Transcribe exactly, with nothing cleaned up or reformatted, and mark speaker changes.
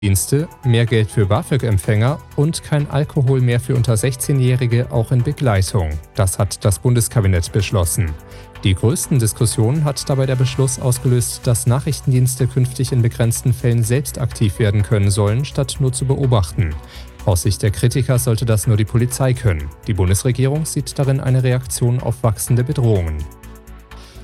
Speaker 1: Dienste, mehr Geld für BAföG-Empfänger und kein Alkohol mehr für unter sechzehnjährige, auch in Begleitung. Das hat das Bundeskabinett beschlossen. Die größten Diskussionen hat dabei der Beschluss ausgelöst, dass Nachrichtendienste künftig in begrenzten Fällen selbst aktiv werden können sollen, statt nur zu beobachten. Aus Sicht der Kritiker sollte das nur die Polizei können. Die Bundesregierung sieht darin eine Reaktion auf wachsende Bedrohungen.